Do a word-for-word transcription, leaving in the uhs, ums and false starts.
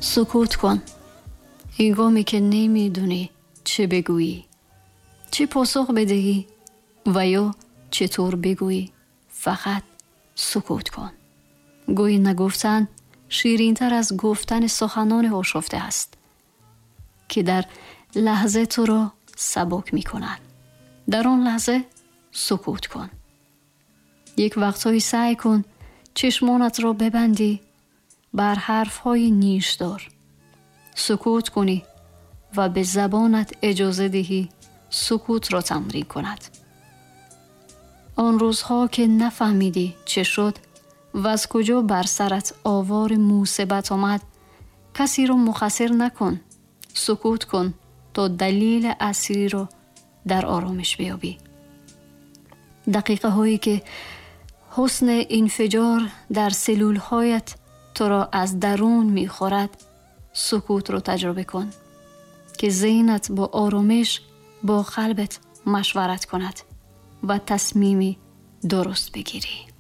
سکوت کن. هنگامی که نمیدونی چه بگویی، چه پاسخ بدهی و یا چطور بگویی، فقط سکوت کن. گویی نگفتن شیرین‌تر از گفتن سخنان آشفته است که در لحظه تو را سبک می‌کنند. در آن لحظه سکوت کن. یک وقتایی سعی کن چشمانت را ببندی، بر حرف‌های نیش دار، سکوت کنی و به زبانت اجازه دهی سکوت را تمرین کند. آن روزها که نفهمیدی چه شد و از کجا بر سرت آوار مصیبت آمد، کسی را مخاطر نکن. سکوت کن تا دلیل اصلی را در آرامش بیابی. دقیقه هایی که حسن انفجار در سلول هایت تو را از درون می خورد، سکوت رو تجربه کن که ذهنت با آرامش با قلبت مشورت کند و تصمیمی درست بگیری.